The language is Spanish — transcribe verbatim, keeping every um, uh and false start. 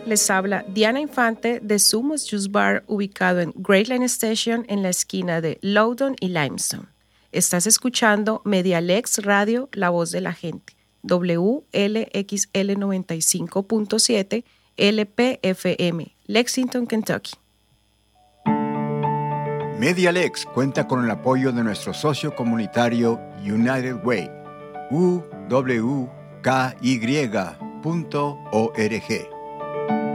les habla Diana Infante de Sumos Juice Bar, ubicado en Great Line Station en la esquina de Loudoun y Limestone. Estás escuchando Medialex Radio, la voz de la gente, W L X L noventa y cinco punto siete L P F M, Lexington, Kentucky. Medialex cuenta con el apoyo de nuestro socio comunitario United Way, U W K Y punto org.